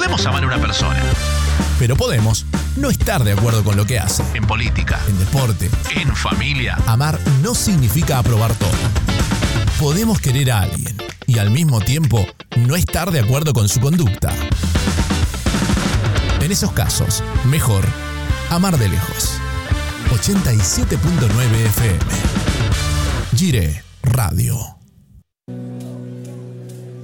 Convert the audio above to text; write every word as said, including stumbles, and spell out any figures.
Podemos amar a una persona. Pero podemos no estar de acuerdo con lo que hace. En política, En deporte, en familia. amar no significa aprobar todo. Podemos querer a alguien y al mismo tiempo no estar de acuerdo con su conducta. En esos casos, mejor amar de lejos. ochenta y siete punto nueve F M. Gire Radio.